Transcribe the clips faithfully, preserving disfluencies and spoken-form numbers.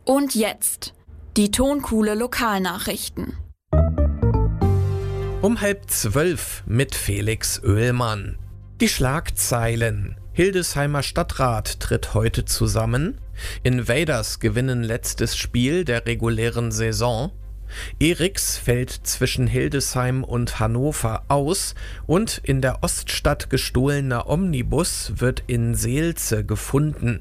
Und jetzt die Tonkuhle Lokalnachrichten. Um halb zwölf mit Felix Oehlmann. Die Schlagzeilen. Hildesheimer Stadtrat tritt heute zusammen. Invaders gewinnen letztes Spiel der regulären Saison. Eriks fällt zwischen Hildesheim und Hannover aus und in der Oststadt gestohlener Omnibus wird in Seelze gefunden.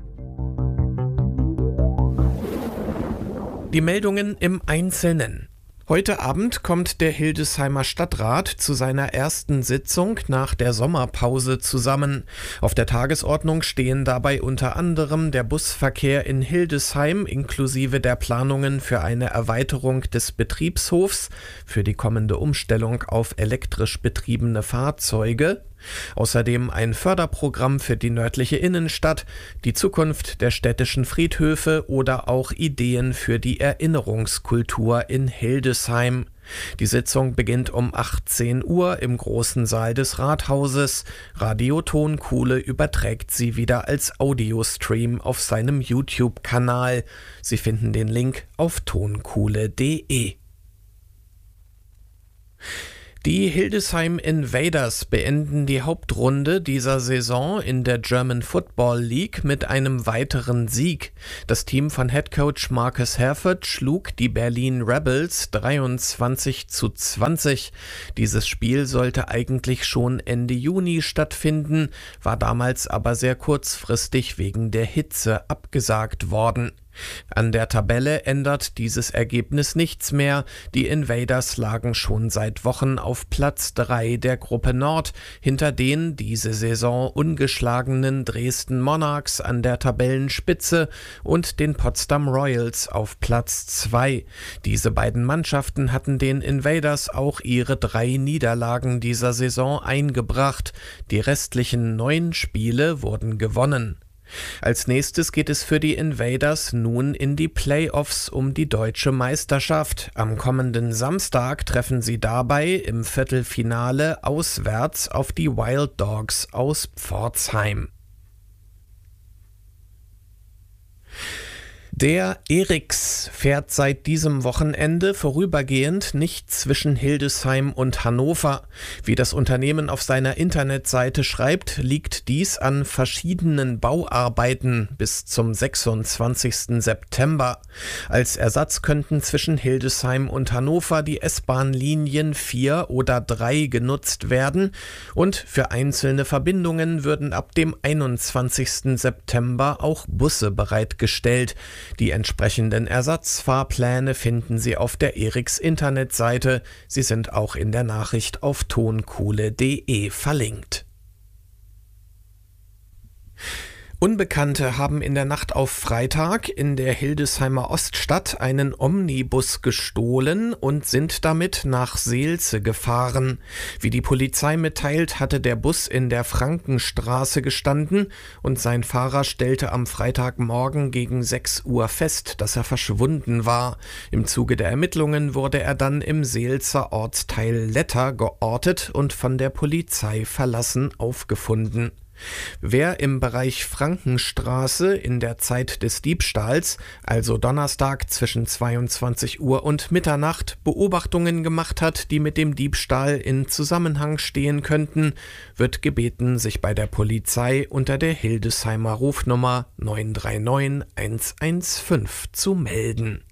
Die Meldungen im Einzelnen. Heute Abend kommt der Hildesheimer Stadtrat zu seiner ersten Sitzung nach der Sommerpause zusammen. Auf der Tagesordnung stehen dabei unter anderem der Busverkehr in Hildesheim inklusive der Planungen für eine Erweiterung des Betriebshofs, für die kommende Umstellung auf elektrisch betriebene Fahrzeuge. Außerdem ein Förderprogramm für die nördliche Innenstadt, die Zukunft der städtischen Friedhöfe oder auch Ideen für die Erinnerungskultur in Hildesheim. Die Sitzung beginnt um achtzehn Uhr im großen Saal des Rathauses. Radio Tonkuhle überträgt sie wieder als Audiostream auf seinem YouTube-Kanal. Sie finden den Link auf tonkuhle punkt de. Die Hildesheim Invaders beenden die Hauptrunde dieser Saison in der German Football League mit einem weiteren Sieg. Das Team von Headcoach Marcus Herford schlug die Berlin Rebels dreiundzwanzig zu zwanzig. Dieses Spiel sollte eigentlich schon Ende Juni stattfinden, war damals aber sehr kurzfristig wegen der Hitze abgesagt worden. An der Tabelle ändert dieses Ergebnis nichts mehr. Die Invaders lagen schon seit Wochen auf Platz drei der Gruppe Nord, hinter den diese Saison ungeschlagenen Dresden Monarchs an der Tabellenspitze und den Potsdam Royals auf Platz zwei. Diese beiden Mannschaften hatten den Invaders auch ihre drei Niederlagen dieser Saison eingebracht. Die restlichen neun Spiele wurden gewonnen. Als nächstes geht es für die Invaders nun in die Playoffs um die deutsche Meisterschaft. Am kommenden Samstag treffen sie dabei im Viertelfinale auswärts auf die Wild Dogs aus Pforzheim. Der Eriks fährt seit diesem Wochenende vorübergehend nicht zwischen Hildesheim und Hannover. Wie das Unternehmen auf seiner Internetseite schreibt, liegt dies an verschiedenen Bauarbeiten bis zum sechsundzwanzigsten September. Als Ersatz könnten zwischen Hildesheim und Hannover die S-Bahn-Linien vier oder drei genutzt werden und für einzelne Verbindungen würden ab dem einundzwanzigsten September auch Busse bereitgestellt. Die entsprechenden Ersatzfahrpläne finden Sie auf der Eriks Internetseite. Sie sind auch in der Nachricht auf tonkuhle punkt de verlinkt. Unbekannte haben in der Nacht auf Freitag in der Hildesheimer Oststadt einen Omnibus gestohlen und sind damit nach Seelze gefahren. Wie die Polizei mitteilt, hatte der Bus in der Frankenstraße gestanden und sein Fahrer stellte am Freitagmorgen gegen sechs Uhr fest, dass er verschwunden war. Im Zuge der Ermittlungen wurde er dann im Seelzer Ortsteil Letter geortet und von der Polizei verlassen aufgefunden. Wer im Bereich Frankenstraße in der Zeit des Diebstahls, also Donnerstag zwischen zweiundzwanzig Uhr und Mitternacht, Beobachtungen gemacht hat, die mit dem Diebstahl in Zusammenhang stehen könnten, wird gebeten, sich bei der Polizei unter der Hildesheimer Rufnummer neun drei neun eins eins fünf zu melden.